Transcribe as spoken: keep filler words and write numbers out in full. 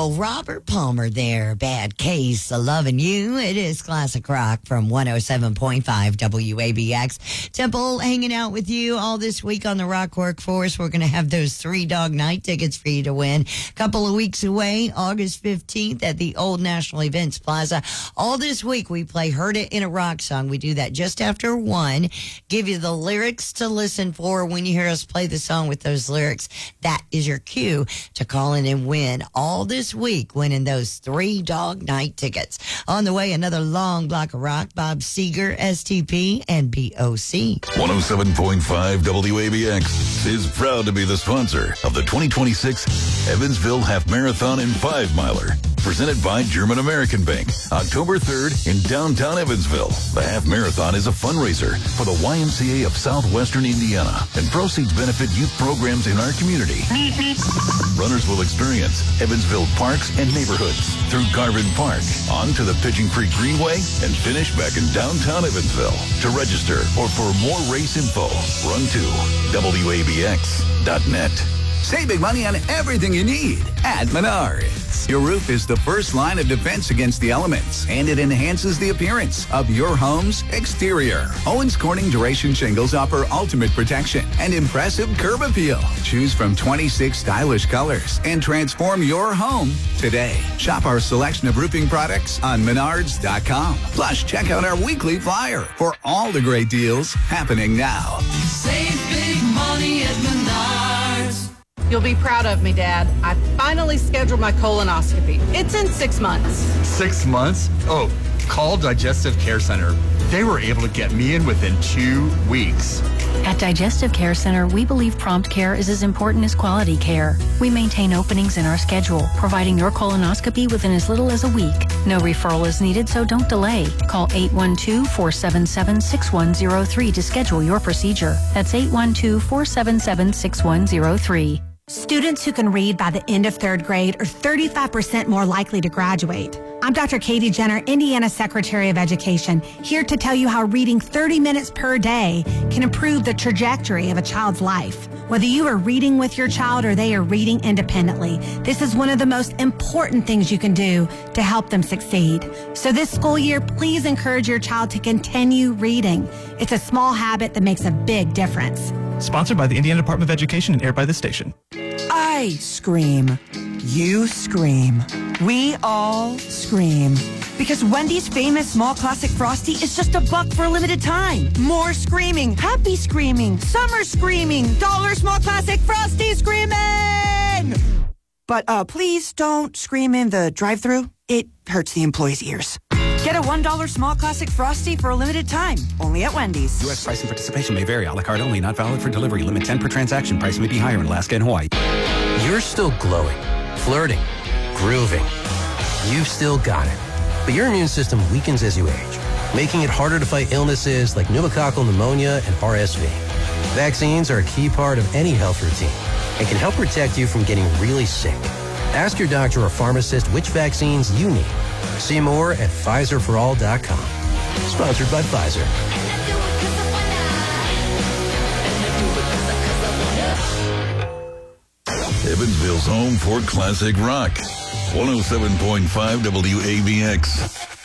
go. Robert Palmer there. Bad Case of Loving You. It is Classic Rock from one oh seven point five W A B X. Temple hanging out with you all this week on the Rock Workforce. We're going to have those three dog night tickets for you to win. A couple of weeks away, August fifteenth at the Old National Events Plaza. All this week we play Heard It in a Rock Song. We do that just after one. Give you the lyrics to listen for when you hear us play the song with those lyrics. That is your cue to call in and win all this week, winning those three dog night tickets. On the way, another long block of rock. Bob Seger, S T P, and B O C. one oh seven point five W A B X is proud to be the sponsor of the twenty twenty-six Evansville Half Marathon and Five Miler, presented by German American Bank, October third in downtown Evansville. The Half Marathon is a fundraiser for the Y M C A of Southwestern Indiana, and proceeds benefit youth programs in our community. Runners will experience Evansville parks and neighborhoods through Garvin Park, on to the Pigeon Creek Greenway, and finish back in downtown Evansville. To register or for more race info, run to W A B X dot net. Save big money on everything you need at Menards. Your roof is the first line of defense against the elements, and it enhances the appearance of your home's exterior. Owens Corning Duration Shingles offer ultimate protection and impressive curb appeal. Choose from twenty-six stylish colors and transform your home today. Shop our selection of roofing products on Menards dot com. Plus, check out our weekly flyer for all the great deals happening now. Save big money at Menards. You'll be proud of me, Dad. I finally scheduled my colonoscopy. It's in six months. Six months? Oh, call Digestive Care Center. They were able to get me in within two weeks. At Digestive Care Center, we believe prompt care is as important as quality care. We maintain openings in our schedule, providing your colonoscopy within as little as a week. No referral is needed, so don't delay. Call eight one two, four seven seven, six one zero three to schedule your procedure. That's eight one two, four seven seven, six one zero three. Students who can read by the end of third grade are thirty-five percent more likely to graduate. I'm Doctor Katie Jenner, Indiana Secretary of Education, here to tell you how reading thirty minutes per day can improve the trajectory of a child's life. Whether you are reading with your child or they are reading independently, this is one of the most important things you can do to help them succeed. So this school year, please encourage your child to continue reading. It's a small habit that makes a big difference. Sponsored by the Indiana Department of Education and aired by this station. I scream. You scream. We all scream. Because Wendy's famous small classic Frosty is just a buck for a limited time. More screaming. Happy screaming. Summer screaming. Dollar small classic Frosty screaming! But uh, please don't scream in the drive-thru. It hurts the employees' ears. Get a one dollar small classic Frosty for a limited time. Only at Wendy's. U S price and participation may vary. A la carte only. Not valid for delivery. Limit ten per transaction. Price may be higher in Alaska and Hawaii. You're still glowing, flirting, grooving. You've still got it. But your immune system weakens as you age, making it harder to fight illnesses like pneumococcal pneumonia and R S V. Vaccines are a key part of any health routine and can help protect you from getting really sick. Ask your doctor or pharmacist which vaccines you need. See more at Pfizer for all dot com. Sponsored by Pfizer. Evansville's home for classic rock. one oh seven point five W A B X.